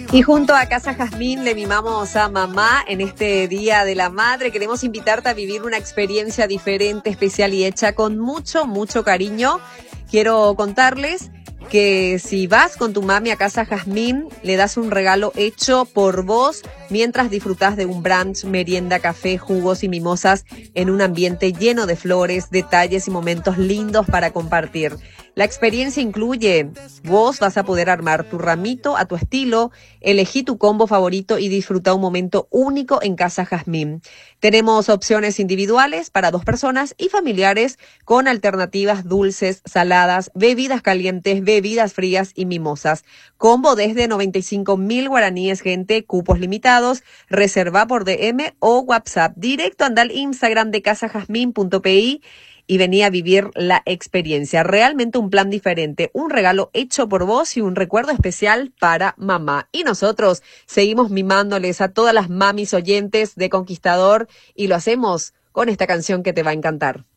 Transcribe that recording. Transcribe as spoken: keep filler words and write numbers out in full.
Y junto a Casa Jazmín le mimamos a mamá en este Día de la Madre. Queremos invitarte a vivir una experiencia diferente, especial y hecha con mucho, mucho cariño. Quiero contarles que si vas con tu mami a Casa Jazmín, le das un regalo hecho por vos mientras disfrutás de un brunch, merienda, café, jugos y mimosas en un ambiente lleno de flores, detalles y momentos lindos para compartir. La experiencia incluye, vos vas a poder armar tu ramito a tu estilo, elegí tu combo favorito y disfrutar un momento único en Casa Jazmín. Tenemos opciones individuales para dos personas y familiares con alternativas dulces, saladas, bebidas calientes, bebidas frías y mimosas. Combo desde noventa y cinco mil guaraníes, gente, cupos limitados. Reserva por D M o WhatsApp. Directo anda al Instagram de casa jazmín punto p i y vení a vivir la experiencia. Realmente un plan diferente, un regalo hecho por vos y un recuerdo especial para mamá. Y nosotros seguimos mimándoles a todas las mamis oyentes de Conquistador y lo hacemos con esta canción que te va a encantar.